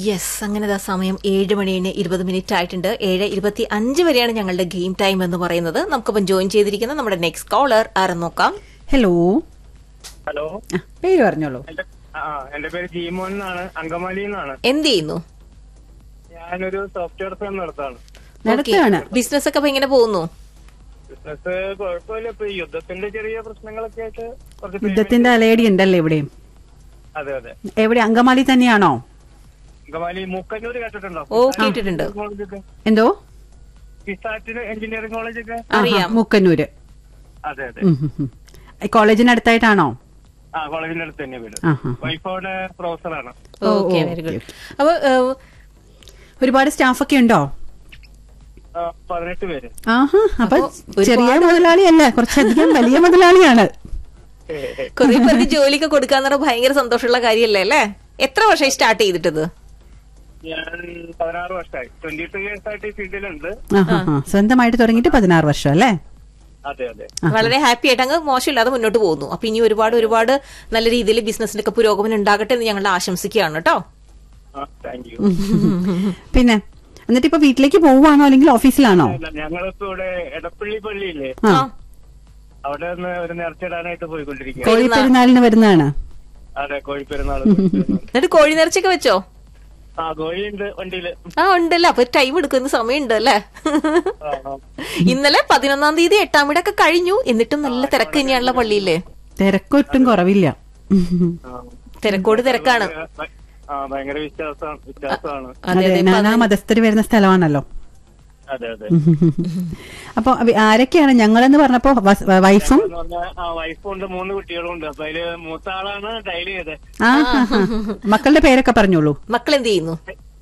Yes, അങ്ങനെ സമയം 7:20 ആയിട്ടുണ്ട്. 7:25 വരെയാണ് ഞങ്ങളുടെ ഗെയിം ടൈം എന്ന് പറയുന്നത്. നമുക്കിപ്പം ജോയിൻ ചെയ്തിരിക്കുന്ന നമ്മുടെ നെക്സ്റ്റ് കോളർ ആരെന്ന് നോക്കാം. ഹലോ. ഹലോ, പേര് പറഞ്ഞോളൂ. എന്റെ പേര് ജീമോൻ എന്നാണ്, അങ്കമാലി എന്നാണ്. എന്ത് ചെയ്യുന്നു? ഞാനൊരു സോഫ്റ്റ്വെയർ ഫേം നടത്തുകയാണ്. ബിസിനസ് ഒക്കെ ഇങ്ങനെ പോകുന്നു? ബിസിനസ് കുഴപ്പമില്ല. ഇപ്പൊ ഈ യുദ്ധത്തിന്റെ ചെറിയ പ്രശ്നങ്ങളൊക്കെ ആയിട്ട് കുറച്ച് യുദ്ധത്തിന്റെ അലയടി ഉണ്ടല്ലേ ഇവിടെയും? അതെ അതെ. എവിടെ, അങ്കമാലി തന്നെയാണോ? അങ്കമാലി മൂക്കന്നൂര് കേട്ടിട്ടുണ്ടോ? ഓ, കേട്ടിട്ടുണ്ട്. കോളേജൊക്കെ, എന്തോ കിസാറ്റിന് എഞ്ചിനീയറിംഗ് കോളേജൊക്കെ അറിയാം. മുക്കന്നൂര്. അതെ അതെ. കോളേജിന് അടുത്തായിട്ടാണോ? കോളേജിന്റെ അടുത്ത് തന്നെ വീട്. വൈഫ് അവിടെ പ്രൊഫസറാണ്. Okay, very good. അപ്പൊ ഒരുപാട് സ്റ്റാഫൊക്കെ ഉണ്ടോ? 18 പേര്. അപ്പൊ ചെറിയ മുതലാളിയല്ല, കുറച്ചധികം വലിയ മുതലാളിയാണ്. കുറെ പേർക്ക് ജോലിയൊക്കെ കൊടുക്കാന്ന് പറഞ്ഞാൽ ഭയങ്കര സന്തോഷമുള്ള കാര്യമല്ലേ അല്ലേ? എത്ര വർഷമായി സ്റ്റാർട്ട് ചെയ്തിട്ടത്? ഞാൻ 16 വർഷമായി. 22 ഇയേഴ്സ് ആയിട്ട് ഈ ഫീൽഡിലുണ്ട്. സ്വന്തമായിട്ട് തുടങ്ങിയിട്ട് 16 വർഷം അല്ലേ? അതെ അതെ. വളരെ ഹാപ്പി ആയിട്ട് അങ്ങ് മോശമില്ലാതെ മുന്നോട്ട് പോകുന്നു. അപ്പൊ ഇനി ഒരുപാട് നല്ല രീതിയിൽ ബിസിനസ്സിലൊക്കെ പുരോഗമനം ഉണ്ടാകട്ടെ എന്ന് ഞങ്ങൾ ആശംസിക്കുകയാണ് കേട്ടോ. Thank you. പിന്നെ എന്നിട്ട് ഇപ്പൊ വീട്ടിലേക്ക് പോവാണോ അല്ലെങ്കിൽ ഓഫീസിലാണോ? ഞങ്ങളിപ്പോ ഇവിടെ എടപ്പള്ളി പള്ളിയില്ലേ, അവിടെ നിന്ന് ഒരു നേർച്ചയിടാനായിട്ട് പോയിക്കൊണ്ടിരിക്കുക. കോഴിപ്പെരുന്നാളിന് വരുന്നതാണ്. അതെ, കോഴിപ്പെരുന്നാൾ. എന്നിട്ട് കോഴി നേർച്ചയൊക്കെ വെച്ചോ? കോഴിയുണ്ട് വണ്ടിയില്. ഉണ്ടല്ലോ. അപ്പൊ ടൈം എടുക്കുന്ന സമയമുണ്ട് അല്ലേ? ഇന്നലെ 11-ാം തീയതി 8-ാം വീടൊക്കെ കഴിഞ്ഞു. എന്നിട്ടും നല്ല തിരക്ക് തന്നെയാണല്ലോ പള്ളിയില്. തിരക്കൊട്ടും കുറവില്ല. തിരക്കോട് തിരക്കാണ്. ഭയങ്കര വ്യത്യാസമാണ്. അതെ, നാനാ മതസ്ഥര് വരുന്ന സ്ഥലമാണല്ലോ. അതെ അതെ. അപ്പൊ ആരൊക്കെയാണ് ഞങ്ങളെന്ന് പറഞ്ഞപ്പോ? വൈഫും വൈഫുണ്ട്, 3 കുട്ടികളുണ്ട്. അപ്പൊ അതില് മൂത്ത ആളാണ് ഡയലി ചെയ്തത്. മക്കളുടെ പേരൊക്കെ പറഞ്ഞോളൂ. മക്കൾ എന്ത് ചെയ്യുന്നു?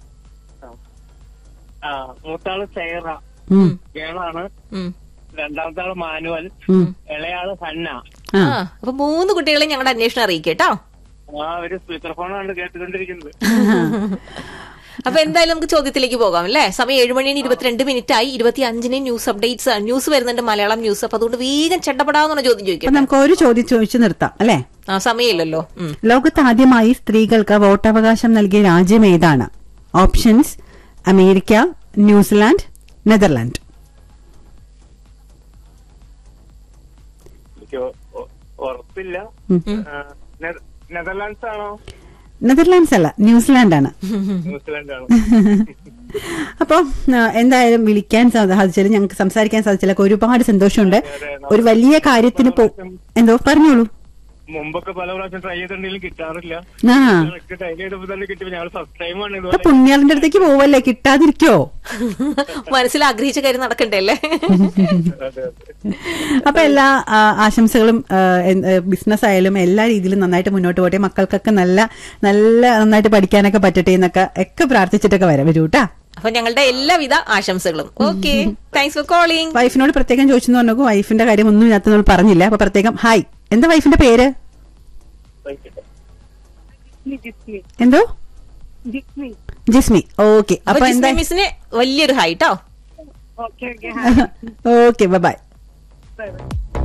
മൂത്താള് സൈറ, ഗേളാണ്. രണ്ടാമത്തെ ആള് മാനുവൽ, ഇളയാള് ഹന്ന. അപ്പൊ 3 കുട്ടികളെ ഞങ്ങളുടെ അന്വേഷണം അറിയിക്കേട്ടോ. അവര് സ്പീക്കർ ഫോണാണ് കേട്ടുകൊണ്ടിരിക്കുന്നത്. അപ്പൊ എന്തായാലും നമുക്ക് ചോദ്യത്തിലേക്ക് പോകാം അല്ലേ? സമയം 7:22 ആയി. 25-ന് ന്യൂസ് അപ്ഡേറ്റ്സ്, ന്യൂസ് വരുന്നുണ്ട്, മലയാളം ന്യൂസ്. അപ്പൊ അതുകൊണ്ട് വേഗം ചട്ടപ്പെടാവുന്ന ചോദ്യം ചോദിക്കാം. നമുക്ക് ഒരു ചോദ്യം ചോദിച്ചു നിർത്താം അല്ലേ? സമയമില്ലല്ലോ. ലോകത്ത് ആദ്യമായി സ്ത്രീകൾക്ക് വോട്ടവകാശം നൽകിയ രാജ്യം ഏതാണ്? Options: America, New Zealand, Netherland. എനിക്ക് ഉറപ്പില്ല. നെതർലാൻഡ്സ് ആണോ? നെതർലാൻഡ്സ് അല്ല, ന്യൂസിലാൻഡ് ആണ്. ന്യൂസിലാൻഡാണ്. അപ്പൊ എന്തായാലും വിളിക്കാൻ സാധിച്ചാലും ഞങ്ങൾക്ക് സംസാരിക്കാൻ സാധിച്ചാലൊക്കെ ഒരുപാട് സന്തോഷമുണ്ട്. ഒരു വലിയ കാര്യത്തിന് എന്തോ പറഞ്ഞോളൂ. മുമ്പൊക്കെ പല പ്രാവശ്യം ട്രൈ ചെയ്തിട്ടുണ്ടെങ്കിലും കിട്ടാറില്ല. ട്രൈ ചെയ്തപ്പോ തന്നെ കിട്ടിയപ്പോ ഞങ്ങൾ ഫസ്റ്റ് ടൈമാണ്. പുണ്യാളിന്റെ അടുത്തേക്ക് പോവല്ലേ, കിട്ടാതിരിക്കോ? മനസ്സിൽ ആഗ്രഹിച്ച കാര്യം നടക്കണ്ടേ അല്ലേ? അപ്പൊ എല്ലാ ആശംസകളും ബിസിനസ് ആയാലും എല്ലാ രീതിയിലും നന്നായിട്ട് മുന്നോട്ട് പോട്ടെ. മക്കൾക്കൊക്കെ നന്നായിട്ട് പഠിക്കാനൊക്കെ പറ്റട്ടെ എന്നൊക്കെ പ്രാർത്ഥിച്ചിട്ടൊക്കെ വരൂട്ടാ. അപ്പൊ ഞങ്ങളുടെ എല്ലാവിധ ആശംസകളും. Okay, thanks for calling. വൈഫിനോട് പ്രത്യേകം ചോദിച്ചെന്ന് പറഞ്ഞു. വൈഫിന്റെ കാര്യം ഒന്നും ഇതിനകത്ത് നമ്മൾ പറഞ്ഞില്ല. അപ്പൊ പ്രത്യേകം ഹായ്. എന്താ വൈഫിന്റെ പേര്? എന്തോ? ജിസ്മി. ഓക്കെ. അപ്പൊ എന്താ മിസ്സിന് വലിയൊരു ഹായ് ട്ടോ. Okay, by.